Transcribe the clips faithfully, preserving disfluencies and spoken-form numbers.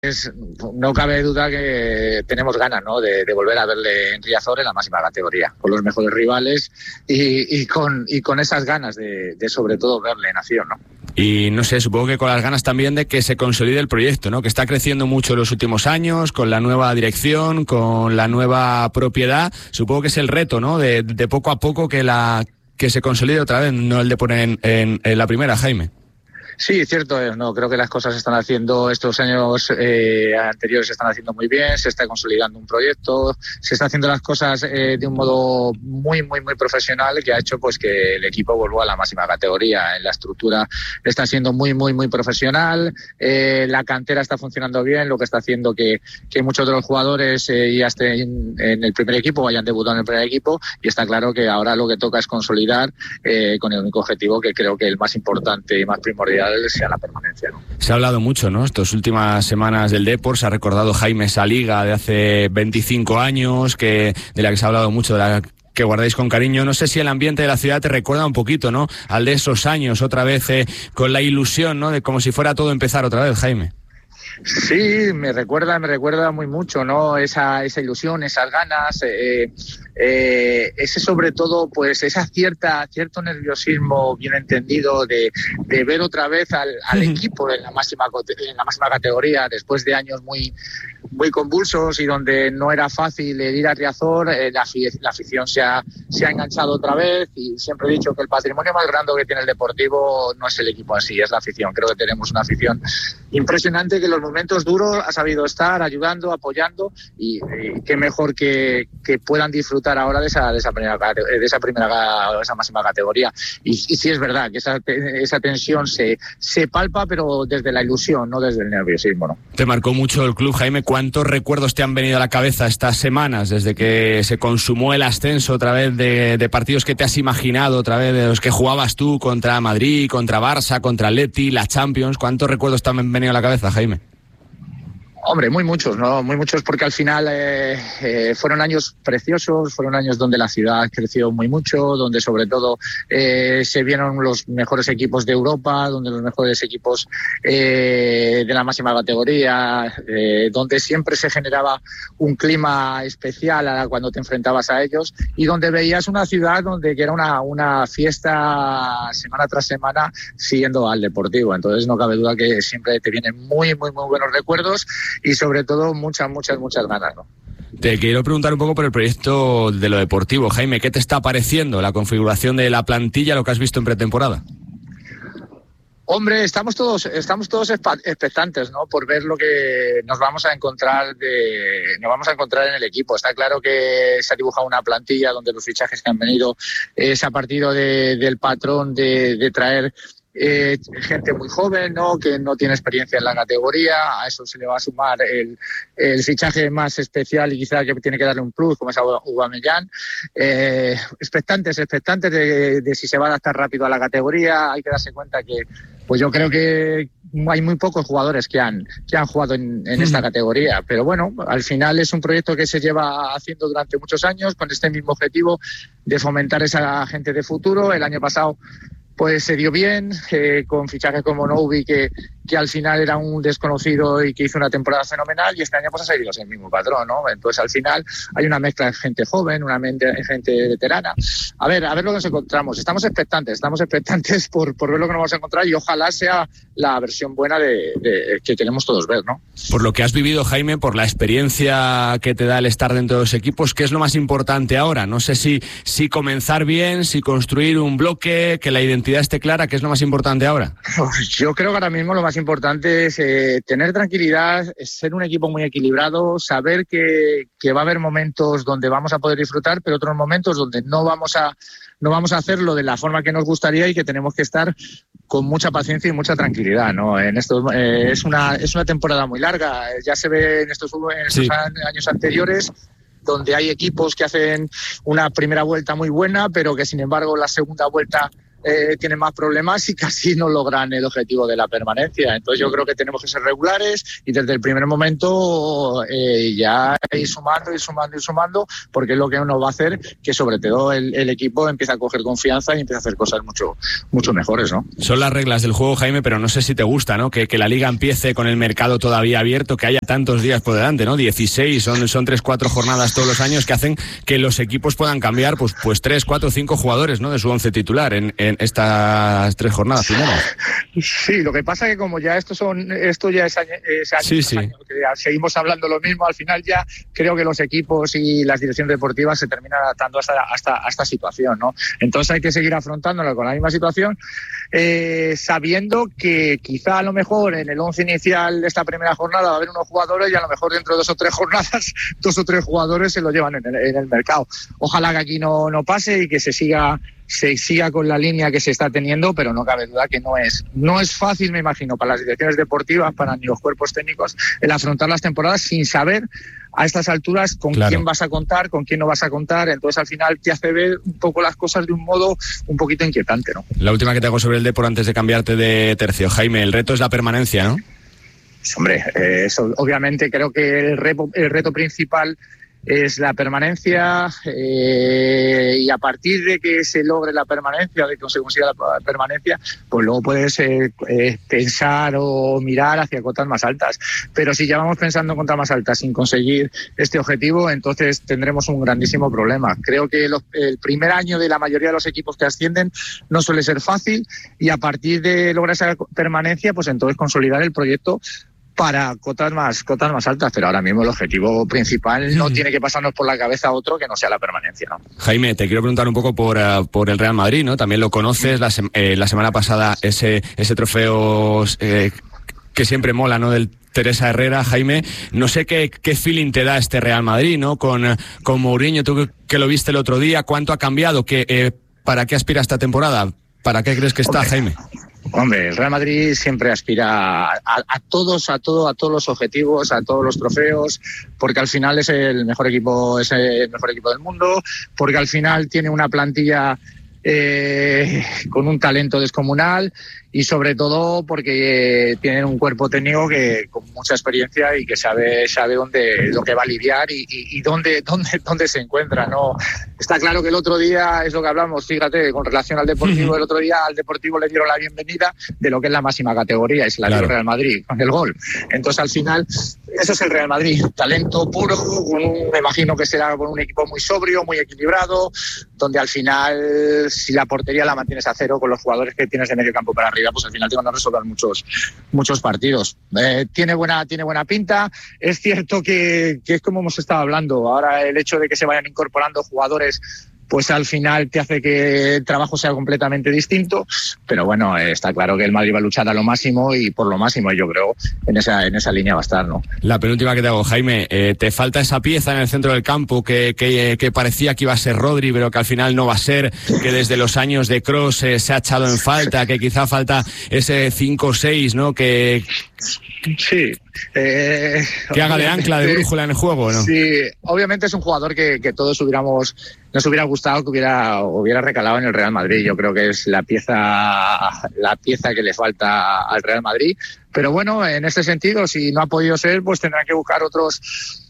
Es, no cabe duda que tenemos ganas, ¿no?, de, de volver a verle en Riazor en la máxima categoría, con los mejores rivales y, y, con, y con esas ganas de, de sobre todo verle en acción, ¿no? Y no sé, supongo que con las ganas también de que se consolide el proyecto, ¿no?, que está creciendo mucho en los últimos años, con la nueva dirección, con la nueva propiedad. Supongo que es el reto, ¿no?, de, de poco a poco que la que se consolide otra vez, no el de poner en, en, en la primera, Jaime. Sí, cierto es, no, creo que las cosas se están haciendo, estos años eh, anteriores se están haciendo muy bien, se está consolidando un proyecto, se está haciendo las cosas eh, de un modo muy, muy, muy profesional, que ha hecho pues que el equipo vuelva a la máxima categoría. En la estructura está siendo muy, muy, muy profesional, eh, la cantera está funcionando bien, lo que está haciendo que, que muchos de los jugadores eh, ya estén en el primer equipo, hayan debutado en el primer equipo, y está claro que ahora lo que toca es consolidar eh, con el único objetivo que creo que el más importante y más primordial sea la permanencia, ¿no? Se ha hablado mucho, ¿no?, estas últimas semanas del Depor. Se ha recordado, Jaime, esa liga de hace veinticinco años, que de la que se ha hablado mucho, de la que guardáis con cariño. No sé si el ambiente de la ciudad te recuerda un poquito, ¿no?, al de esos años, otra vez eh, con la ilusión, ¿no?, de como si fuera todo empezar otra vez, Jaime. Sí, me recuerda, me recuerda muy mucho, ¿no?, esa, esa ilusión, esas ganas, eh, eh, ese sobre todo, pues esa cierta, cierto nerviosismo bien entendido de, de ver otra vez al, al equipo en la máxima, en la máxima categoría después de años muy, muy convulsos y donde no era fácil ir a Riazor. Eh, la, la afición se ha, se ha enganchado otra vez, y siempre he dicho que el patrimonio más grande que tiene el Deportivo no es el equipo en sí, es la afición. Creo que tenemos una afición impresionante que en los momentos duros ha sabido estar ayudando, apoyando, y, y qué mejor que, que puedan disfrutar ahora de esa, de esa primera, de esa primera, de esa máxima categoría. Y, y sí es verdad que esa, esa tensión se, se palpa, pero desde la ilusión, no desde el nerviosismo, ¿no? Te marcó mucho el club, Jaime. ¿Cuántos recuerdos te han venido a la cabeza estas semanas, desde que se consumó el ascenso, otra vez de, de partidos que te has imaginado, otra vez de los que jugabas tú contra Madrid, contra Barça, contra Atleti, la Champions? ¿Cuántos recuerdos te han venido a la cabeza, Jaime? Hombre, muy muchos, ¿no? Muy muchos, porque al final eh, eh, fueron años preciosos, fueron años donde la ciudad creció muy mucho, donde sobre todo eh, se vieron los mejores equipos de Europa, donde los mejores equipos eh, de la máxima categoría, eh, donde siempre se generaba un clima especial a cuando te enfrentabas a ellos, y donde veías una ciudad donde que era una, una fiesta semana tras semana siguiendo al Deportivo. Entonces no cabe duda que siempre te vienen muy, muy, muy buenos recuerdos, y sobre todo muchas, muchas, muchas ganas, ¿no? Te quiero preguntar un poco por el proyecto de lo deportivo, Jaime. ¿Qué te está pareciendo la configuración de la plantilla, lo que has visto en pretemporada? Hombre, estamos todos, estamos todos expectantes, ¿no?, por ver lo que nos vamos a encontrar de, nos vamos a encontrar en el equipo. Está claro que se ha dibujado una plantilla donde los fichajes que han venido es a partir de, del patrón de, de traer Eh, gente muy joven, ¿no?, que no tiene experiencia en la categoría. A eso se le va a sumar el, el fichaje más especial y quizá que tiene que darle un plus, como es Aubameyang. Eh, expectantes, expectantes de, de si se va a adaptar rápido a la categoría. Hay que darse cuenta que, pues yo creo que hay muy pocos jugadores que han, que han jugado en, en esta categoría, pero bueno, al final es un proyecto que se lleva haciendo durante muchos años con este mismo objetivo de fomentar esa gente de futuro. El año pasado pues se dio bien, eh, con fichajes como Noubi, que, que al final era un desconocido y que hizo una temporada fenomenal, y este año pues ha seguido el mismo patrón, ¿no? Entonces al final hay una mezcla de gente joven, una mente, gente veterana. A ver, a ver lo que nos encontramos. Estamos expectantes, estamos expectantes por, por ver lo que nos vamos a encontrar, y ojalá sea la versión buena de, de que queremos todos ver, ¿no? Por lo que has vivido, Jaime, por la experiencia que te da el estar dentro de los equipos, ¿qué es lo más importante ahora? No sé si, si comenzar bien, si construir un bloque, que la identidad esté clara. ¿Qué es lo más importante ahora? Yo creo que ahora mismo lo más importante es eh, tener tranquilidad, ser un equipo muy equilibrado, saber que, que va a haber momentos donde vamos a poder disfrutar, pero otros momentos donde no vamos a no vamos a hacerlo de la forma que nos gustaría, y que tenemos que estar con mucha paciencia y mucha tranquilidad, ¿no? En estos, eh, es una es una temporada muy larga. Ya se ve en estos, en estos sí. años anteriores, donde hay equipos que hacen una primera vuelta muy buena, pero que sin embargo la segunda vuelta eh, tienen más problemas y casi no logran el objetivo de la permanencia. Entonces yo creo que tenemos que ser regulares y desde el primer momento eh, ya ir sumando, ir sumando, ir sumando, porque es lo que nos va a hacer que sobre todo el, el equipo empiece a coger confianza y empiece a hacer cosas mucho, mucho mejores, ¿no? Son las reglas del juego, Jaime, pero no sé si te gusta, ¿no? Que, que la Liga empiece con el mercado todavía abierto, que haya tantos días por delante, ¿no? dieciséis, son, son tres, cuatro jornadas todos los años que hacen que los equipos puedan cambiar pues, pues tres, cuatro, cinco jugadores, ¿no? De su once titular en, en estas tres jornadas primeras. Sí, lo que pasa es que como ya esto son esto ya es, año, es años, sí, sí. años, que ya seguimos hablando lo mismo, al final ya creo que los equipos y las direcciones deportivas se terminan adaptando hasta, hasta, a esta situación, ¿no? Entonces hay que seguir afrontándola con la misma situación, eh, sabiendo que quizá a lo mejor en el once inicial de esta primera jornada va a haber unos jugadores y a lo mejor dentro de dos o tres jornadas dos o tres jugadores se lo llevan en el, en el mercado. Ojalá que aquí no, no pase y que se siga se siga con la línea que se está teniendo, pero no cabe duda que no es no es fácil, me imagino, para las direcciones deportivas, para ni los cuerpos técnicos, el afrontar las temporadas sin saber a estas alturas con claro. quién vas a contar, con quién no vas a contar. Entonces al final te hace ver un poco las cosas de un modo un poquito inquietante, ¿no? La última que te hago sobre el Depor antes de cambiarte de tercio, Jaime, el reto es la permanencia, ¿no? Hombre, eh, eso, obviamente creo que el reto, el reto principal es la permanencia, eh, y a partir de que se logre la permanencia, de que se consiga la permanencia, pues luego puedes eh, eh, pensar o mirar hacia cotas más altas. Pero si ya vamos pensando en cotas más altas sin conseguir este objetivo, entonces tendremos un grandísimo problema. Creo que los, el primer año de la mayoría de los equipos que ascienden no suele ser fácil, y a partir de lograr esa permanencia, pues entonces consolidar el proyecto para cotas más cotas más altas, pero ahora mismo el objetivo principal no tiene que pasarnos por la cabeza otro que no sea la permanencia, ¿no? Jaime, te quiero preguntar un poco por, uh, por el Real Madrid, ¿no? También lo conoces, la, se- eh, la semana pasada ese, ese trofeo eh, que siempre mola, ¿no? Del Teresa Herrera, Jaime, no sé qué, qué feeling te da este Real Madrid, ¿no? Con, con Mourinho, tú que, que lo viste el otro día, ¿cuánto ha cambiado? ¿Qué, eh, ¿Para qué aspira esta temporada? ¿Para qué crees que está, Jaime? Hombre, el Real Madrid siempre aspira a, a todos, a todo, a todos los objetivos, a todos los trofeos, porque al final es el mejor equipo, es el mejor equipo del mundo, porque al final tiene una plantilla eh, con un talento descomunal, y sobre todo porque eh, tienen un cuerpo técnico que con mucha experiencia y que sabe sabe dónde lo que va a aliviar y, y, y dónde dónde dónde se encuentra, ¿no? Está claro que el otro día es lo que hablamos, fíjate, con relación al Deportivo, el otro día al Deportivo le dieron la bienvenida de lo que es la máxima categoría, y se la dio el Real Madrid con el gol. Entonces al final eso es el Real Madrid, talento puro, con un, me imagino que será con un equipo muy sobrio, muy equilibrado, donde al final si la portería la mantienes a cero con los jugadores que tienes de medio campo para arriba, pues al final te van a resolver muchos muchos partidos. Eh, tiene buena tiene buena pinta. Es cierto que, que es como hemos estado hablando. Ahora el hecho de que se vayan incorporando jugadores, pues al final te hace que el trabajo sea completamente distinto, pero bueno, eh, está claro que el Madrid va a luchar a lo máximo y por lo máximo, y yo creo en esa en esa línea va a estar, ¿no? La penúltima que te hago, Jaime, eh, te falta esa pieza en el centro del campo que, que, que parecía que iba a ser Rodri, pero que al final no va a ser, que desde los años de Kroos eh, se ha echado en falta, que quizá falta ese cinco seis, ¿no? Que... Sí. Eh, que haga de ancla, de brújula en el juego, ¿no? Sí, obviamente es un jugador que, que todos hubiéramos, nos hubiera gustado que hubiera, hubiera recalado en el Real Madrid. Yo creo que es la pieza, la pieza que le falta al Real Madrid. Pero bueno, en este sentido, si no ha podido ser, pues tendrán que buscar otros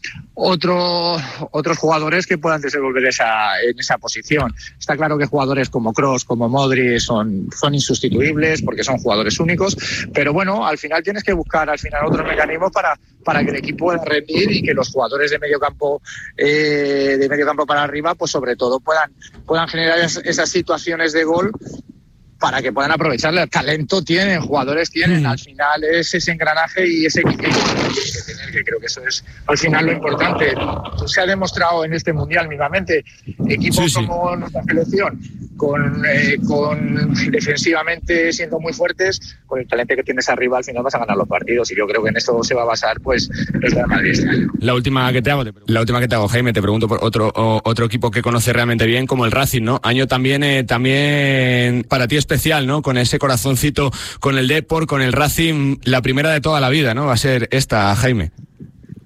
otros otros jugadores que puedan desenvolver esa en esa posición. Está claro que jugadores como Kroos, como Modric son son insustituibles porque son jugadores únicos, pero bueno, al final tienes que buscar al final otros mecanismos para para que el equipo pueda rendir y que los jugadores de medio campo eh, de medio campo para arriba, pues sobre todo puedan puedan generar esas situaciones de gol para que puedan aprovecharle. El talento tienen, jugadores tienen, al final es ese engranaje y ese equilibrio que tienen que tener, que creo que eso es al final lo importante. Se ha demostrado en este Mundial mismamente, equipos sí, sí. como nuestra selección, con, eh, con defensivamente siendo muy fuertes, con el talento que tienes arriba al final vas a ganar los partidos, y yo creo que en esto se va a basar pues el Real Madrid. La última que te hago, la última que te hago, Jaime, te pregunto por otro o, otro equipo que conoce realmente bien, como el Racing, ¿no? Año también eh, también para ti especial, ¿no? Con ese corazoncito, con el Depor, con el Racing, la primera de toda la vida, ¿no? Va a ser esta, Jaime.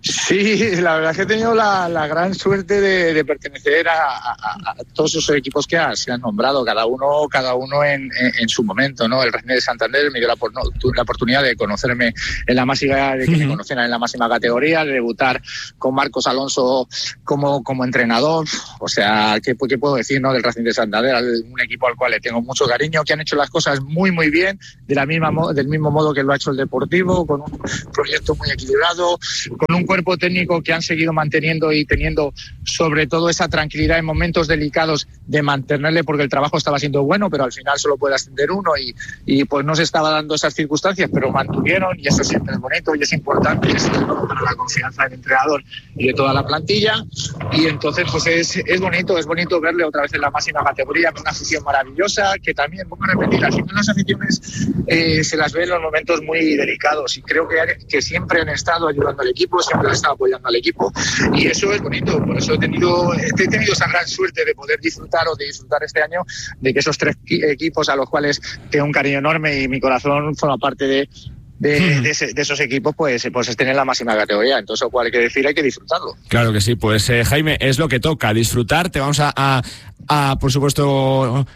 Sí, la verdad es que he tenido la, la gran suerte de, de pertenecer a, a, a todos esos equipos que ha, se han nombrado, cada uno cada uno en, en, en su momento, ¿no? El Racing de Santander me dio la, la oportunidad de conocerme en la máxima, de que me conocieran en la máxima categoría, de debutar con Marcos Alonso como, como entrenador. O sea, ¿qué, qué puedo decir, no? Del Racing de Santander, un equipo al cual le tengo mucho cariño, que han hecho las cosas muy muy bien, de la misma del mismo modo que lo ha hecho el Deportivo, con un proyecto muy equilibrado, con un cuerpo técnico que han seguido manteniendo y teniendo sobre todo esa tranquilidad en momentos delicados de mantenerle, porque el trabajo estaba siendo bueno, pero al final solo puede ascender uno y, y pues no se estaba dando esas circunstancias, pero mantuvieron, y eso siempre es bonito y es importante, es para la confianza del entrenador y de toda la plantilla. Y entonces pues es, es bonito, es bonito verle otra vez en la máxima categoría, con una afición maravillosa, que también, vamos a repetir, al final las aficiones eh, se las ve en los momentos muy delicados, y creo que, que siempre han estado ayudando al equipo, siempre han estado apoyando al equipo, y eso es bonito. Por eso he tenido, he tenido esa gran suerte de poder disfrutar o de disfrutar este año de que esos tres equipos a los cuales tengo un cariño enorme y mi corazón forma parte de De, de, ese, de esos equipos, pues, pues estén en la máxima categoría. Entonces, lo cual hay que decir, hay que disfrutarlo. Claro que sí. Pues eh, Jaime, es lo que toca, disfrutar. Te vamos a, a, a, por supuesto,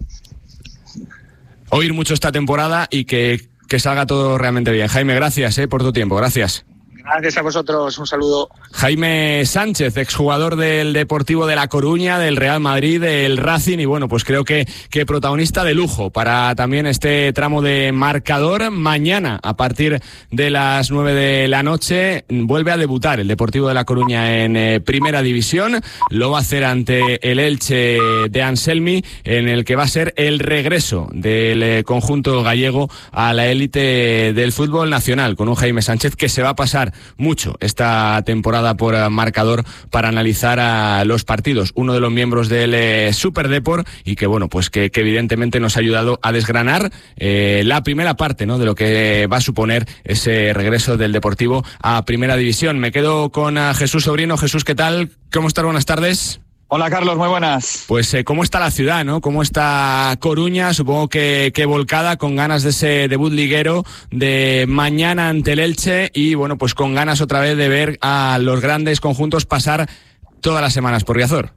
oír mucho esta temporada y que, que salga todo realmente bien. Jaime, gracias eh, por tu tiempo. Gracias. Gracias a vosotros, un saludo. Jaime Sánchez, exjugador del Deportivo de La Coruña, del Real Madrid, del Racing, y bueno, pues creo que, que protagonista de lujo para también este tramo de marcador. Mañana, a partir de las nueve de la noche, vuelve a debutar el Deportivo de La Coruña en eh, Primera División. Lo va a hacer ante el Elche de Anselmi, en el que va a ser el regreso del eh, conjunto gallego a la élite del fútbol nacional, con un Jaime Sánchez que se va a pasar mucho esta temporada por marcador para analizar a los partidos, uno de los miembros del eh, Super Depor, y que bueno, pues que, que evidentemente nos ha ayudado a desgranar eh, la primera parte, ¿no?, de lo que va a suponer ese regreso del Deportivo a Primera División. Me quedo con uh, Jesús Sobrino. Jesús, ¿qué tal? ¿Cómo estás? Buenas tardes. Hola Carlos, muy buenas. Pues eh, ¿cómo está la ciudad, no? ¿Cómo está Coruña? Supongo que, que volcada, con ganas de ese debut liguero de mañana ante el Elche, y bueno, pues con ganas otra vez de ver a los grandes conjuntos pasar todas las semanas por Riazor.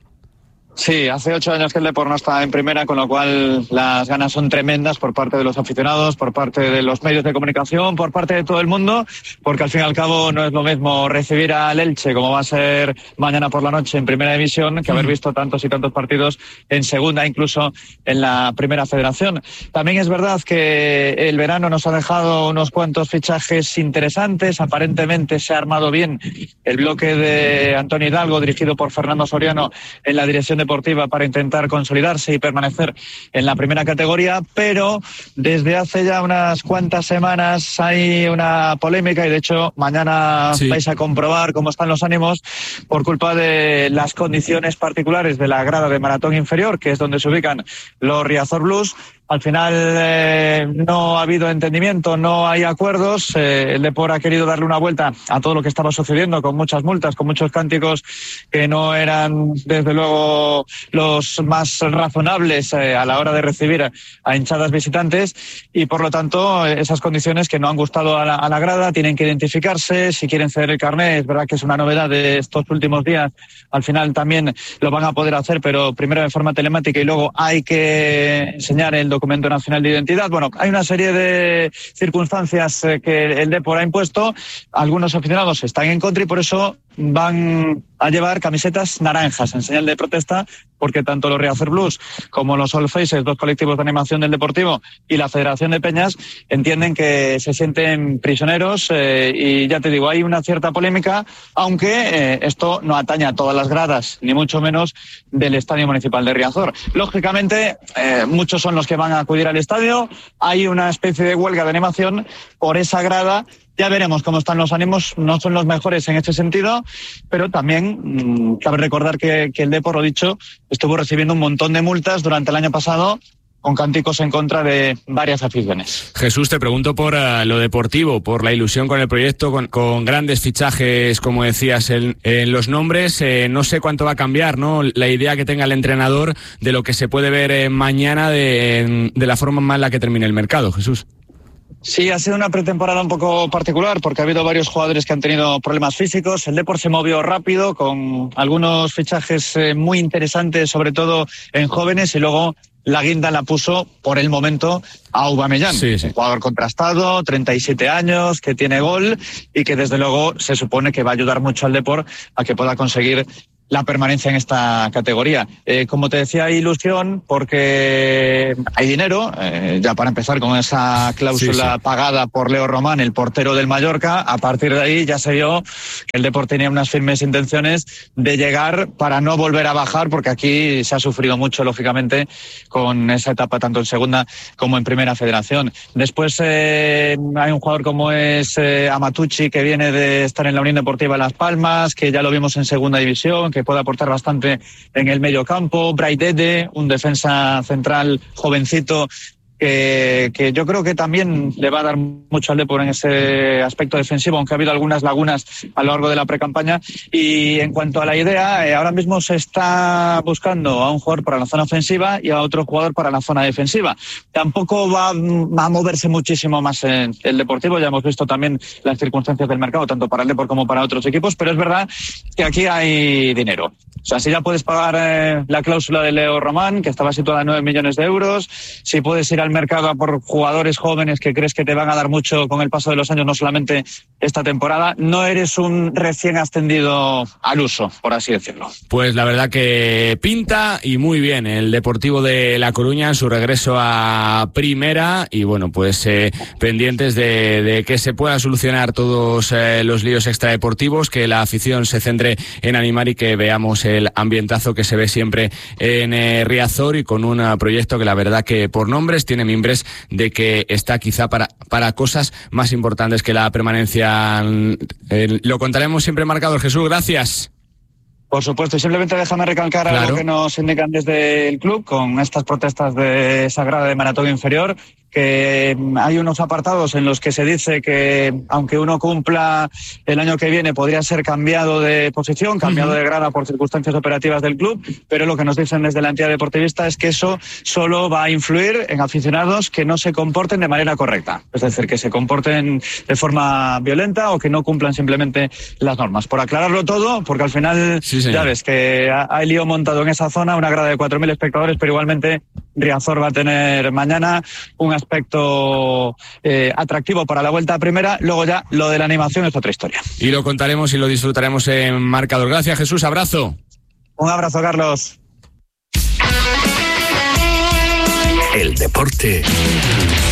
Sí, hace ocho años que el Depor no está en primera, con lo cual las ganas son tremendas por parte de los aficionados, por parte de los medios de comunicación, por parte de todo el mundo, porque al fin y al cabo no es lo mismo recibir al Elche, como va a ser mañana por la noche en Primera División, que haber visto tantos y tantos partidos en Segunda, incluso en la Primera Federación. También es verdad que el verano nos ha dejado unos cuantos fichajes interesantes. Aparentemente se ha armado bien el bloque de Antonio Hidalgo, dirigido por Fernando Soriano, en la dirección deportiva, para intentar consolidarse y permanecer en la primera categoría, pero desde hace ya unas cuantas semanas hay una polémica, y de hecho mañana sí vais a comprobar cómo están los ánimos por culpa de las condiciones particulares de la grada de Maratón Inferior, que es donde se ubican los Riazor Blues. Al final eh, no ha habido entendimiento, no hay acuerdos. Eh, el Depor ha querido darle una vuelta a todo lo que estaba sucediendo, con muchas multas, con muchos cánticos que no eran, desde luego, los más razonables eh, a la hora de recibir a, a hinchadas visitantes, y por lo tanto esas condiciones que no han gustado a la, a la grada tienen que identificarse. Si quieren ceder el carnet, es verdad que es una novedad de estos últimos días, al final también lo van a poder hacer, pero primero de forma telemática y luego hay que enseñar el documento nacional de identidad. Bueno, hay una serie de circunstancias eh, que el Depor ha impuesto. Algunos aficionados están en contra y por eso van a llevar camisetas naranjas en señal de protesta, porque tanto los Riazor Blues como los All Faces, dos colectivos de animación del Deportivo, y la Federación de Peñas entienden que se sienten prisioneros, eh, y ya te digo, hay una cierta polémica, aunque eh, esto no atañe a todas las gradas, ni mucho menos del Estadio Municipal de Riazor. Lógicamente, eh, muchos son los que van a acudir al estadio. Hay una especie de huelga de animación por esa grada. Ya veremos cómo están los ánimos, no son los mejores en este sentido, pero también mmm, cabe recordar que, que el Depor, lo dicho, estuvo recibiendo un montón de multas durante el año pasado, con cánticos en contra de varias aficiones. Jesús, te pregunto por uh, lo deportivo, por la ilusión con el proyecto, con, con grandes fichajes, como decías, en, en los nombres. Eh, no sé cuánto va a cambiar, ¿no?, la idea que tenga el entrenador de lo que se puede ver eh, mañana de, de la forma más en la que termine el mercado, Jesús. Sí, ha sido una pretemporada un poco particular porque ha habido varios jugadores que han tenido problemas físicos. El Depor se movió rápido con algunos fichajes eh, muy interesantes, sobre todo en jóvenes, y luego la guinda la puso por el momento a Aubameyang, sí, sí. Un jugador contrastado, treinta y siete años, que tiene gol y que desde luego se supone que va a ayudar mucho al Depor a que pueda conseguir la permanencia en esta categoría. Eh, como te decía, hay ilusión porque hay dinero, eh, ya para empezar con esa cláusula sí, sí. pagada por Leo Román, el portero del Mallorca. A partir de ahí ya se vio que el Depor tenía unas firmes intenciones de llegar para no volver a bajar, porque aquí se ha sufrido mucho, lógicamente, con esa etapa tanto en segunda como en primera federación. Después eh, hay un jugador como es eh, Amatucci, que viene de estar en la Unión Deportiva Las Palmas, que ya lo vimos en segunda división, que puede aportar bastante en el medio campo. Braidede, un defensa central jovencito, que, que yo creo que también le va a dar mucho al Depor en ese aspecto defensivo, aunque ha habido algunas lagunas a lo largo de la precampaña. Y en cuanto a la idea, eh, ahora mismo se está buscando a un jugador para la zona ofensiva y a otro jugador para la zona defensiva. Tampoco va, va a moverse muchísimo más en el Deportivo, ya hemos visto también las circunstancias del mercado, tanto para el Depor como para otros equipos, pero es verdad que aquí hay dinero. O sea, si ya puedes pagar eh, la cláusula de Leo Román, que estaba situada en nueve millones de euros, si puedes ir al mercado a por jugadores jóvenes que crees que te van a dar mucho con el paso de los años, no solamente esta temporada, no eres un recién ascendido al uso, por así decirlo. Pues la verdad que pinta y muy bien el Deportivo de La Coruña en su regreso a primera, y bueno, pues eh, pendientes de, de que se puedan solucionar todos eh, los líos extradeportivos, que la afición se centre en animar y que veamos el ambientazo que se ve siempre en eh, Riazor, y con un uh, proyecto que la verdad que por nombres tiene mimbres de que está quizá para, para cosas más importantes que la permanencia. Eh, lo contaremos siempre en Marcador. Jesús, gracias. Por supuesto, y simplemente déjame recalcar claro. algo que nos indican desde el club con estas protestas de Sagrada de Maratón Inferior, que hay unos apartados en los que se dice que aunque uno cumpla el año que viene podría ser cambiado de posición, cambiado uh-huh. de grada por circunstancias operativas del club, pero lo que nos dicen desde la entidad deportivista es que eso solo va a influir en aficionados que no se comporten de manera correcta, es decir, que se comporten de forma violenta o que no cumplan simplemente las normas. Por aclararlo todo, porque al final sí, ya ves que hay lío montado en esa zona, una grada de cuatro mil espectadores, pero igualmente Riazor va a tener mañana un aspecto eh, atractivo para la vuelta a primera. Luego ya lo de la animación es otra historia. Y lo contaremos y lo disfrutaremos en Marcador. Gracias, Jesús. Abrazo. Un abrazo, Carlos. El deporte